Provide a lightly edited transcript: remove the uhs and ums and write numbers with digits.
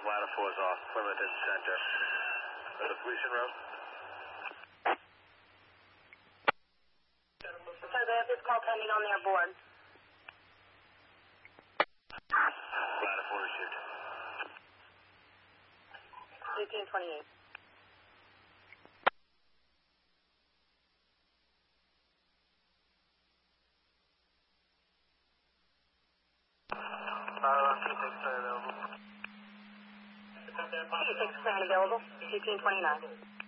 ladder 4 is off, Plymouth in center. The depletion route. So they have this call pending on their board. Ladder 4 issued. 1828. T6 plan available. T6 plan available, 1829.